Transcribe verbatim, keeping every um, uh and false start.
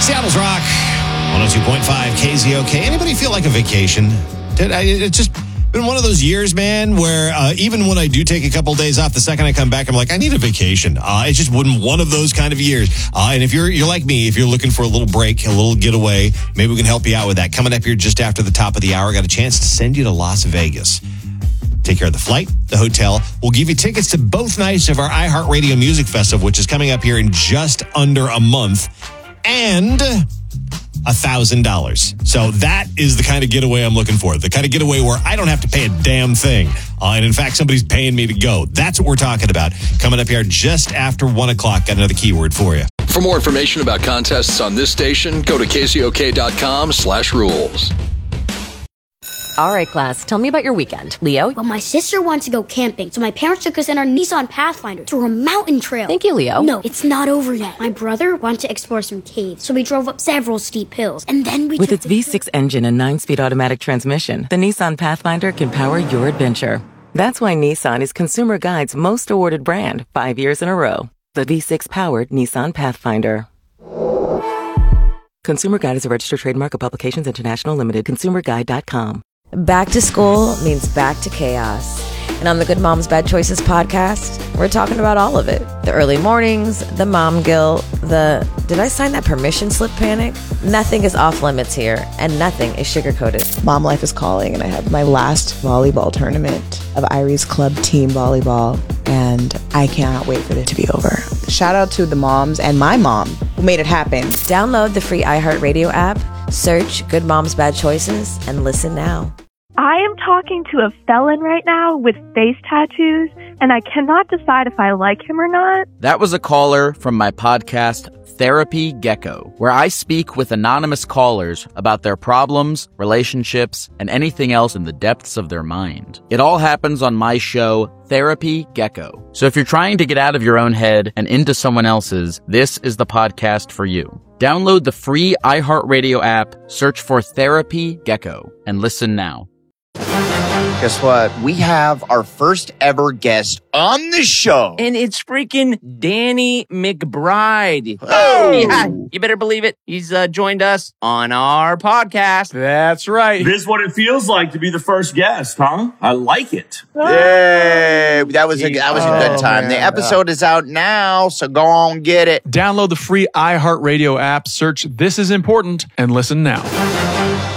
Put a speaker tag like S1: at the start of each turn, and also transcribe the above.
S1: Seattle's Rock, one oh two point five K Z O K. Anybody feel like a vacation? Did I, it's just been one of those years, man, where uh, even when I do take a couple days off, the second I come back, I'm like, I need a vacation. Uh, it's just been one of those kind of years. Uh, and if you're you're like me, if you're looking for a little break, a little getaway, maybe we can help you out with that. Coming up here just after the top of the hour, got a chance to send you to Las Vegas. Take care of the flight, the hotel. We'll give you tickets to both nights of our iHeartRadio Music Festival, which is coming up here in just under a month. And a thousand dollars. So that is the kind of getaway I'm looking for. The kind of getaway where I don't have to pay a damn thing. Uh, and in fact, somebody's paying me to go. That's what we're talking about. Coming up here just after one o'clock. Got another keyword for you.
S2: For more information about contests on this station, go to kzok.com slash rules.
S3: All right, class, tell me about your weekend. Leo?
S4: Well, my sister wants to go camping, so my parents took us in our Nissan Pathfinder through a mountain trail.
S3: Thank you, Leo.
S4: No, it's not over yet. My brother wanted to explore some caves, so we drove up several steep hills, and then we
S5: With
S4: took
S5: its
S4: the
S5: V six engine and nine-speed automatic transmission, the Nissan Pathfinder can power your adventure. That's why Nissan is Consumer Guide's most awarded brand, five years in a row. The V six-powered Nissan Pathfinder. Consumer Guide is a registered trademark of Publications International Limited. consumer guide dot com.
S6: Back to school means back to chaos. And on the Good Moms Bad Choices podcast, we're talking about all of it. The early mornings, the mom guilt, the did I sign that permission slip panic? Nothing is off limits here, and nothing is sugar-coated.
S7: Mom life is calling, and I have my last volleyball tournament of Irie's Club Team Volleyball, and I cannot wait for it to be over. Shout out to the moms and my mom who made it happen.
S6: Download the free iHeartRadio app, search Good Moms Bad Choices, and listen now.
S8: I am talking to a felon right now with face tattoos, and I cannot decide if I like him or not.
S9: That was a caller from my podcast, Therapy Gecko, where I speak with anonymous callers about their problems, relationships, and anything else in the depths of their mind. It all happens on my show, Therapy Gecko. So if you're trying to get out of your own head and into someone else's, this is the podcast for you. Download the free iHeartRadio app, search for Therapy Gecko, and listen now.
S10: Guess what? We have our first ever guest on the show.
S11: And it's freaking Danny McBride.
S10: Oh!
S11: Yeah, you better believe it. He's uh, joined us on our podcast.
S12: That's right. This is what it feels like to be the first guest, huh? I like it.
S10: Yay! That was a, that was a good
S12: Oh,
S10: time.
S12: man.
S10: The episode is out now, so go on get it.
S12: Download the free iHeartRadio app, search This Is Important, and listen now.